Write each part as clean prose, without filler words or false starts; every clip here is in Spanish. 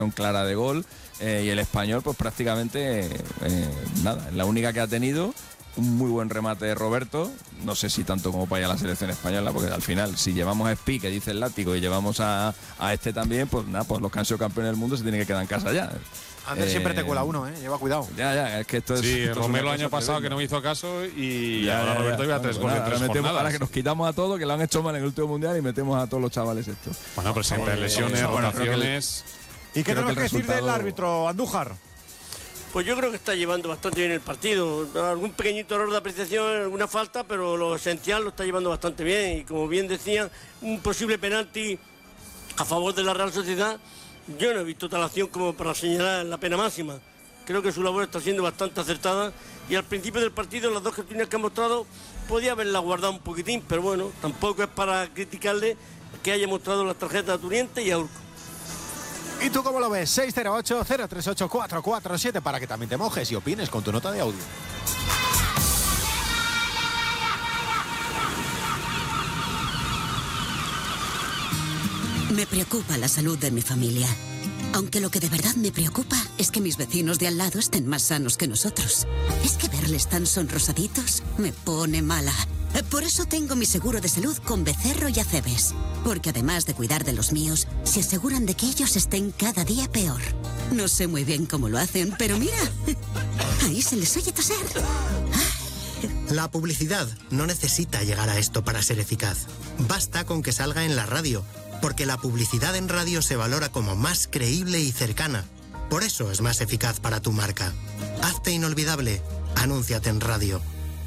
clara de gol, y el Español pues prácticamente nada, la única que ha tenido. Un muy buen remate de Roberto, no sé si tanto como para ir a la selección española, porque al final si llevamos a Spi, que dice el látigo, y llevamos a este también, pues nada, pues los que han sido campeones del mundo se tienen que quedar en casa ya. Ander siempre te cuela uno, lleva cuidado. Ya, es que esto es... Sí, esto Romero es el año pasado que no me hizo caso y ahora Roberto iba a 3 goles en 3 jornadas. Ahora que nos quitamos a todos, que lo han hecho mal en el último mundial, y metemos a todos los chavales estos. Bueno, pero siempre lesiones, rotaciones... ¿Y qué tenemos que decir del árbitro, Andújar? Pues yo creo que está llevando bastante bien el partido. Algún pequeñito error de apreciación, alguna falta, pero lo esencial lo está llevando bastante bien. Y como bien decían, un posible penalti a favor de la Real Sociedad, yo no he visto tal acción como para señalar la pena máxima. Creo que su labor está siendo bastante acertada y al principio del partido las dos gestiones que ha mostrado podía haberla guardado un poquitín, pero bueno, tampoco es para criticarle que haya mostrado las tarjetas a Turiente y a Urco. ¿Y tú cómo lo ves? 608-038-447 para que también te mojes y opines con tu nota de audio. Me preocupa la salud de mi familia. Aunque lo que de verdad me preocupa es que mis vecinos de al lado estén más sanos que nosotros. Es que verles tan sonrosaditos me pone mala. Por eso tengo mi seguro de salud con Becerro y Acebes. Porque además de cuidar de los míos, se aseguran de que ellos estén cada día peor. No sé muy bien cómo lo hacen, pero mira, ahí se les oye toser. La publicidad no necesita llegar a esto para ser eficaz. Basta con que salga en la radio, porque la publicidad en radio se valora como más creíble y cercana. Por eso es más eficaz para tu marca. Hazte inolvidable. Anúnciate en radio.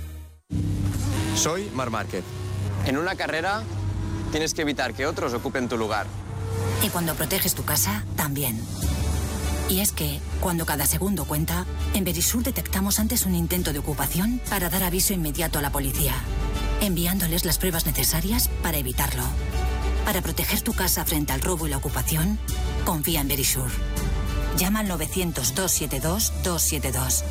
Soy Marc Márquez. En una carrera tienes que evitar que otros ocupen tu lugar. Y cuando proteges tu casa, también. Y es que, cuando cada segundo cuenta, en Verisur detectamos antes un intento de ocupación para dar aviso inmediato a la policía, enviándoles las pruebas necesarias para evitarlo. Para proteger tu casa frente al robo y la ocupación, confía en Verisur. Llama al 900-272-272.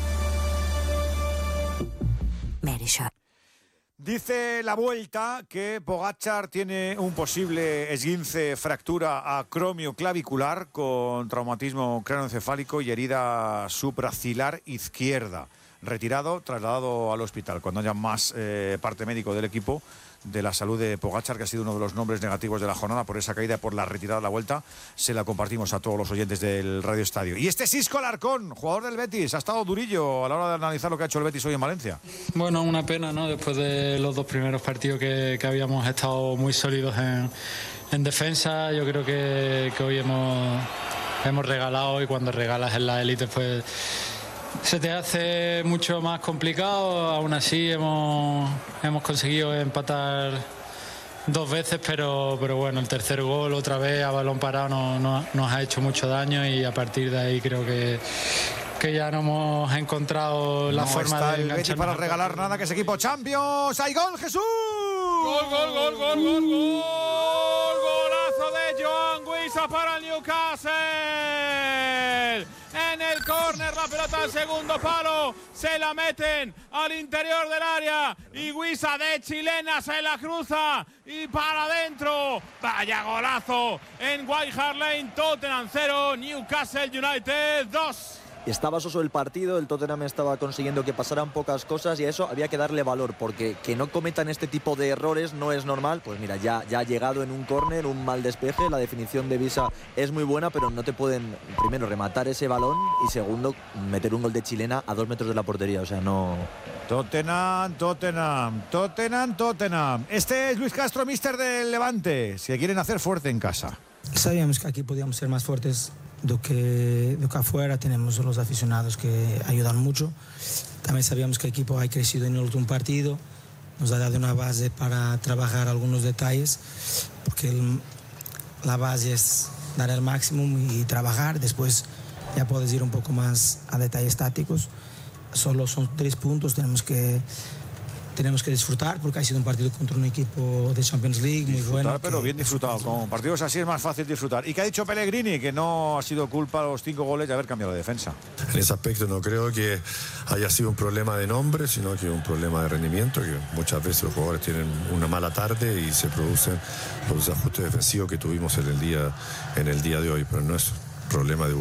Verisur. Dice la Vuelta que Pogačar tiene un posible esguince, fractura acromioclavicular con traumatismo craneoencefálico y herida supracilar izquierda. Retirado, trasladado al hospital. Cuando haya más parte médico del equipo de la salud de Pogačar, que ha sido uno de los nombres negativos de la jornada por esa caída, por la retirada de la Vuelta, se la compartimos a todos los oyentes del Radio Estadio. Y este Xisco Alarcón, jugador del Betis, ha estado durillo a la hora de analizar lo que ha hecho el Betis hoy en Valencia. Bueno, una pena, ¿no? Después de los dos primeros partidos que habíamos estado muy sólidos en defensa, yo creo que hoy hemos regalado, y cuando regalas en la élite pues se te hace mucho más complicado. Aún así hemos conseguido empatar 2 veces, pero bueno, el tercer gol otra vez a balón parado nos ha hecho mucho daño, y a partir de ahí creo que ya no hemos encontrado la forma está de el Betis para regalar nada, que es equipo Champions. ¡Hay gol, Jesús! ¡Gol, gol, gol, gol, gol, gol! ¡Golazo de Joan Wissa para el Newcastle! En el córner, la pelota al segundo palo, se la meten al interior del área y Wissa de chilena se la cruza y para adentro. Vaya golazo en White Hart Lane. Tottenham 0, Newcastle United 2. Estaba soso el partido, el Tottenham estaba consiguiendo que pasaran pocas cosas, y a eso había que darle valor, porque que no cometan este tipo de errores no es normal. Pues mira, ya ha llegado en un córner, un mal despeje, la definición de Wissa es muy buena, pero no te pueden, primero, rematar ese balón, y segundo, meter un gol de chilena a 2 metros de la portería, o sea, no... Tottenham. Este es Luis Castro, míster del Levante, si quieren hacer fuerte en casa. Sabíamos que aquí podíamos ser más fuertes do que afuera. Tenemos los aficionados que ayudan mucho. También sabíamos que el equipo ha crecido en el último partido, nos ha dado una base para trabajar algunos detalles, porque la base es dar el máximo y trabajar. Después ya puedes ir un poco más a detalles tácticos. Solo son 3 puntos, tenemos que disfrutar, porque ha sido un partido contra un equipo de Champions League muy bueno. Pero bien disfrutado, con partidos así es más fácil disfrutar. ¿Y qué ha dicho Pellegrini? Que no ha sido culpa los 5 goles de haber cambiado la defensa. En ese aspecto no creo que haya sido un problema de nombre, sino que un problema de rendimiento, que muchas veces los jugadores tienen una mala tarde y se producen los ajustes defensivos que tuvimos en el día de hoy, pero no es problema de